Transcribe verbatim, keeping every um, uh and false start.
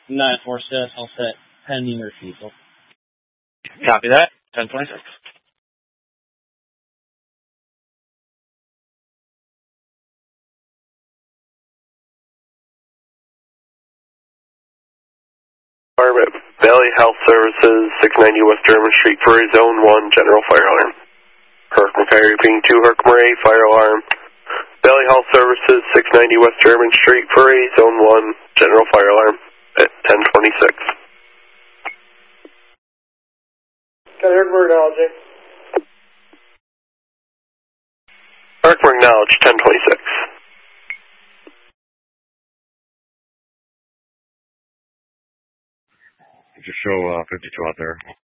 nine four six, all set. Pending refusal. Copy that. ten twenty-six. Department, Valley Health Services, six ninety West German Street, Prairie, Zone one, General Fire Alarm. Herc McFarry, being two, Herc Murray, Fire Alarm. Valley Health Services, six ninety West German Street, Prairie, Zone one, General Fire Alarm at ten twenty-six. Got Herc Murray acknowledging. Herc Murray acknowledge, ten twenty-six. Just show uh, fifty-two out there.